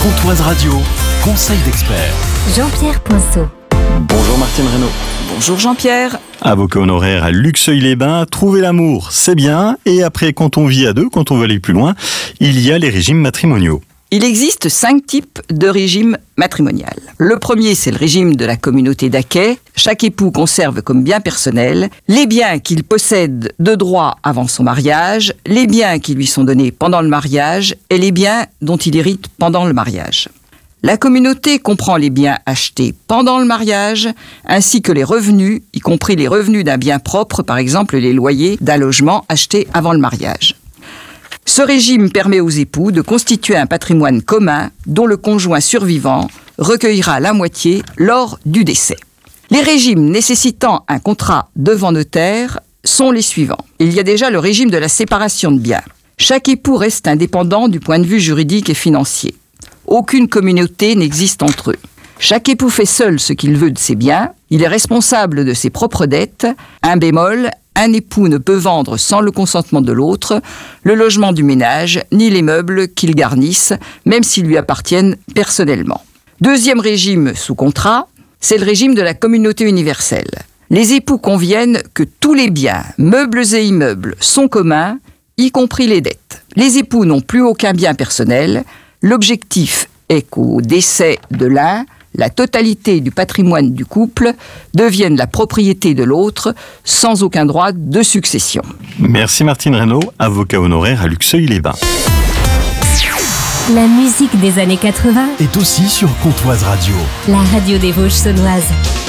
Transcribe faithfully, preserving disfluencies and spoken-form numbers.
Pontoise Radio, conseil d'expert. Jean-Pierre Poinceau. Bonjour Martine Reynaud. Bonjour Jean-Pierre. Avocat honoraire à Luxeuil-les-Bains, trouver l'amour, c'est bien. Et après, quand on vit à deux, quand on veut aller plus loin, il y a les régimes matrimoniaux. Il existe cinq types de régime matrimonial. Le premier, c'est le régime de la communauté d'acquêt. Chaque époux conserve comme bien personnel les biens qu'il possède de droit avant son mariage, les biens qui lui sont donnés pendant le mariage et les biens dont il hérite pendant le mariage. La communauté comprend les biens achetés pendant le mariage, ainsi que les revenus, y compris les revenus d'un bien propre, par exemple les loyers d'un logement acheté avant le mariage. Ce régime permet aux époux de constituer un patrimoine commun dont le conjoint survivant recueillera la moitié lors du décès. Les régimes nécessitant un contrat devant notaire sont les suivants. Il y a déjà le régime de la séparation de biens. Chaque époux reste indépendant du point de vue juridique et financier. Aucune communauté n'existe entre eux. Chaque époux fait seul ce qu'il veut de ses biens. Il est responsable de ses propres dettes. Un bémol, un époux ne peut vendre sans le consentement de l'autre le logement du ménage, ni les meubles qu'il garnisse, même s'ils lui appartiennent personnellement. Deuxième régime sous contrat, c'est le régime de la communauté universelle. Les époux conviennent que tous les biens, meubles et immeubles, sont communs, y compris les dettes. Les époux n'ont plus aucun bien personnel. L'objectif est qu'au décès de l'un, la totalité du patrimoine du couple devienne la propriété de l'autre sans aucun droit de succession. Merci Martine Reynaud, avocat honoraire à Luxeuil-les-Bains. La musique des années quatre-vingts Est aussi sur Pontoise Radio. La radio des Vosges saunoises.